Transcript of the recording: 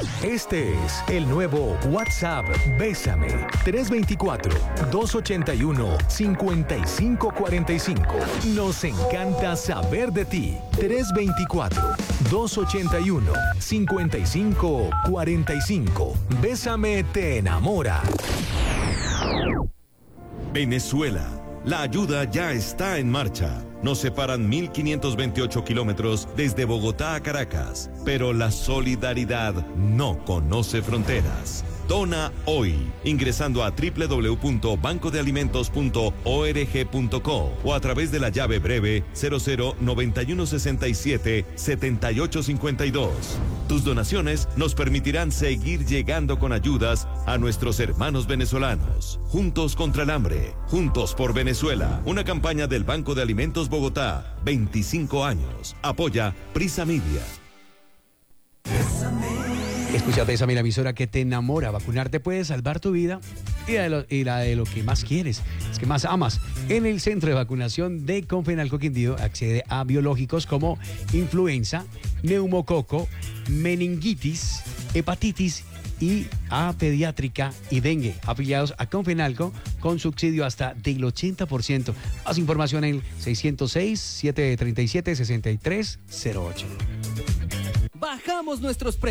Este es el nuevo WhatsApp Bésame 324-281-5545. Nos encanta saber de ti. 324-281-5545. Bésame te enamora. Venezuela. La ayuda ya está en marcha. Nos separan 1.528 kilómetros desde Bogotá a Caracas, pero la solidaridad no conoce fronteras. Dona hoy, ingresando a www.bancodealimentos.org.co o a través de la llave breve 0091677852. Tus donaciones nos permitirán seguir llegando con ayudas a nuestros hermanos venezolanos. Juntos contra el hambre, juntos por Venezuela. Una campaña del Banco de Alimentos Bogotá, 25 años. Apoya Prisa Media. Escucha Bésame, la emisora que te enamora. Vacunarte puede salvar tu vida y la de lo que más quieres, es que más amas. En el centro de vacunación de Confenalco Quindío accede a biológicos como influenza, neumococo, meningitis, hepatitis y a pediátrica y dengue, afiliados a Confenalco con subsidio hasta del 80%. Más información en el 606-737-6308. Bajamos nuestros precios.